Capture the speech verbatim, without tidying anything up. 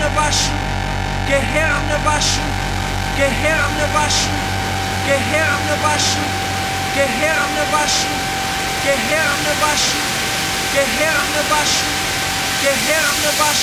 baixo, guerreando baixo, guerreando baixo, guerreando baixo, guerreando baixo, guerreando baixo, guerreando baixo, guerreando baixo.